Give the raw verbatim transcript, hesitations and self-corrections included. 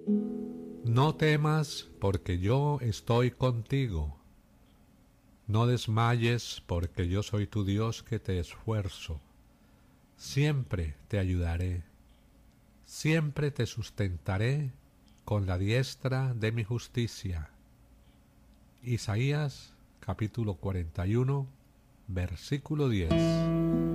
No temas, porque yo estoy contigo. No desmayes, porque yo soy tu Dios que te esfuerzo. Siempre te ayudaré. Siempre te sustentaré con la diestra de mi justicia. Isaías capítulo cuarenta y uno, versículo diez.